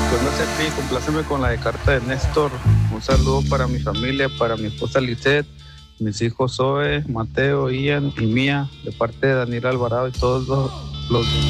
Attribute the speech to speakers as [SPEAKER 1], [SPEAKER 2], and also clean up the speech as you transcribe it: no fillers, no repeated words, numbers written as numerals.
[SPEAKER 1] Pues no sé, Pi, compláceme con la de Carta de Néstor. Un saludo para mi familia, para mi esposa Lisette, mis hijos Zoe, Mateo, Ian y Mía, de parte de Daniel Alvarado y todos los